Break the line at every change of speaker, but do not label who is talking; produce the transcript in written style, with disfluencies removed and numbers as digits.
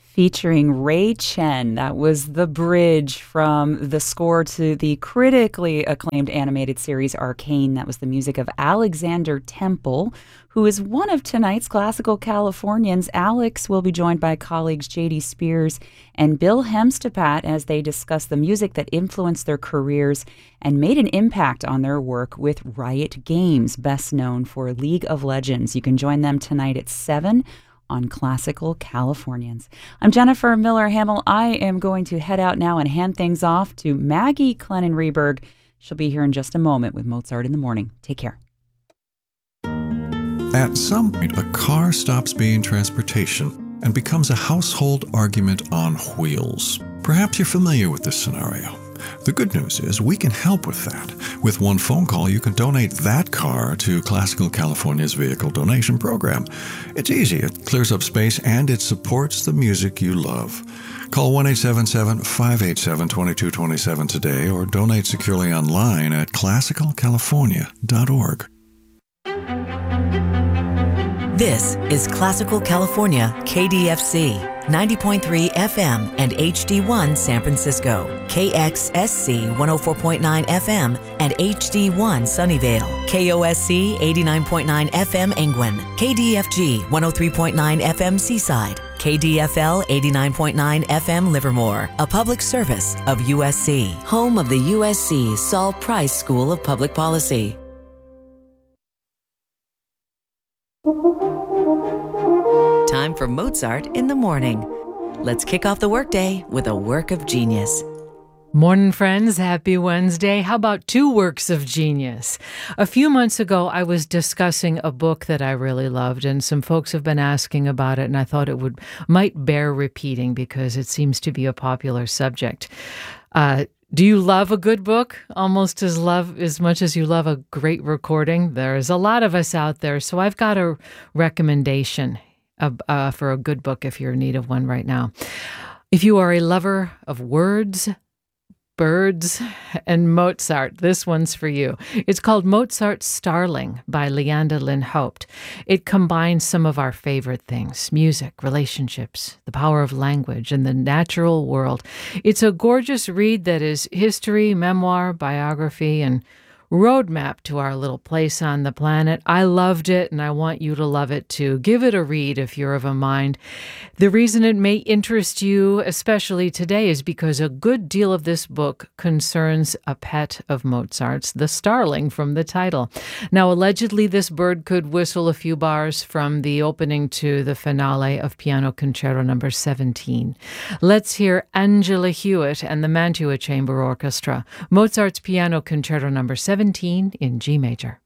featuring Ray Chen. That was the bridge from the score to the critically acclaimed animated series Arcane. That was the music of Alexander Temple, who is one of tonight's Classical Californians. Alex will be joined by colleagues J.D. Spears and Bill Hemstepat as they discuss the music that influenced their careers and made an impact on their work with Riot Games, best known for League of Legends. You can join them tonight at 7 on Classical Californians. I'm Jennifer Miller-Hamill. I am going to head out now and hand things off to Maggie Clennon-Reberg. She'll be here in just a moment with Mozart in the Morning. Take care.
At some point, a car stops being transportation and becomes a household argument on wheels. Perhaps you're familiar with this scenario. The good news is we can help with that. With one phone call, you can donate that car to Classical California's vehicle donation program. It's easy, it clears up space, and it supports the music you love. Call 1-877-587-2227 today or donate securely online at classicalcalifornia.org.
This is Classical California, KDFC, 90.3 FM and HD1 San Francisco, KXSC 104.9 FM and HD1 Sunnyvale, KOSC 89.9 FM Angwin, KDFG 103.9 FM Seaside, KDFL 89.9 FM Livermore, a public service of USC, home of the USC Saul Price School of Public Policy. Time for Mozart in the Morning. Let's kick off the workday with a work of genius.
Morning, friends. Happy Wednesday. How about two works of genius? A few months ago, I was discussing a book that I really loved, and some folks have been asking about it, and I thought it might bear repeating because it seems to be a popular subject. Do you love a good book almost as much as you love a great recording? There's a lot of us out there, so I've got a recommendation for a good book if you're in need of one right now. If you are a lover of words, birds, and Mozart, this one's for you. It's called Mozart's Starling by Leanda Lynn Haupt. It combines some of our favorite things: music, relationships, the power of language, and the natural world. It's a gorgeous read that is history, memoir, biography, and roadmap to our little place on the planet. I loved it, and I want you to love it too. Give it a read if you're of a mind. The reason it may interest you, especially today, is because a good deal of this book concerns a pet of Mozart's, the starling from the title. Now, allegedly, this bird could whistle a few bars from the opening to the finale of Piano Concerto No. 17. Let's hear Angela Hewitt and the Mantua Chamber Orchestra, Mozart's Piano Concerto No. 17 in G major.